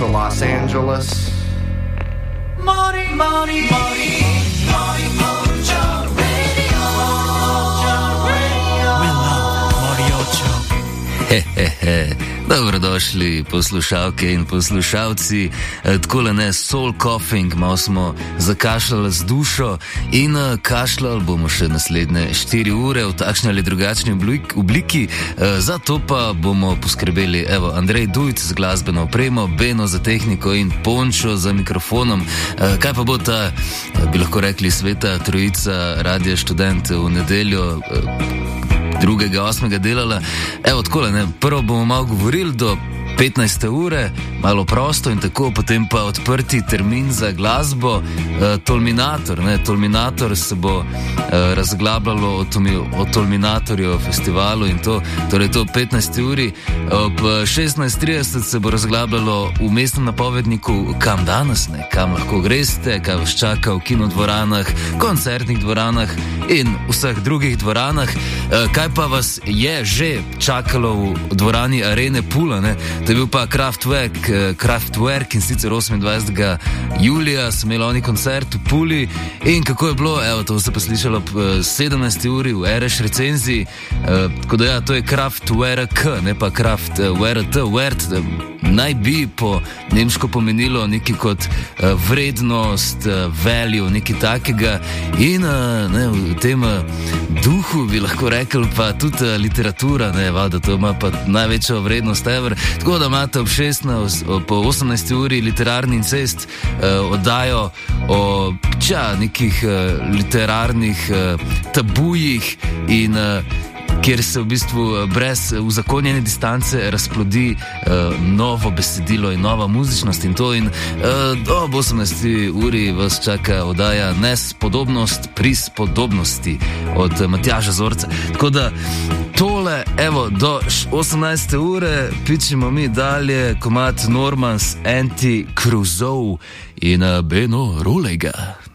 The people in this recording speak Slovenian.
to Los Angeles. Mori, Mori, Mori, Mori, Mojo Radio. We love Mori Ocho. Dobrodošli poslušalke in poslušalci. Takole ne, soul coughing, malo smo zakašljali z dušo in kašljali bomo še naslednje 4 ure v takšni ali drugačni obliki. Zato pa bomo poskrbeli, evo, Andrej Dujc z glasbeno opremo, Beno za tehniko in Pončo za mikrofonom. Kaj pa bo ta, bi lahko rekli, sveta trojica Radia Študent v nedeljo 2.8. delala? Evo, takole ne, prvo bomo malo govorili do 15. ure, malo prosto in tako, potem pa odprti termin za glasbo, Tolminator, ne, Tolminator se bo razglabljalo o Tolminatorju festivalu in to, torej to 15. uri, ob 16.30 se bo razglabljalo v mestnem napovedniku, kam danes, ne, kam lahko greste, kaj vas čaka v kinodvoranah, koncertnih dvoranah in vseh drugih dvoranah, kaj pa vas je že čakalo v dvorani Arene Pula, ne. To je bil pa Kraftwerk in sicer 28. julija so imeli oni koncert v Puli in kako je bilo, evo, to se pa slišalo ob 17. uri v RŠ recenziji, tako da ja, to je Kraftwerk, ne pa Kraftwerk, naj bi po nemško pomenilo neki kot vrednost, value, nekaj takega in ne, v tem duhu bi lahko rekel pa tudi literatura, ne, da to ima pa največjo vrednost ever, tako da imate ob 18. uri literarni incest, oddajo o nekih literarnih tabujih in kjer se v bistvu brez uzakonjene distance razplodi novo besedilo in nova muzičnost in to in ob 18. uri vas čaka oddaja Nespodobnost pri spodobnosti od Matjaža Zorca. Tako da tole, evo, do 18. ure pičimo mi dalje komad Normans Anti-Crusoe in Beno Rolega.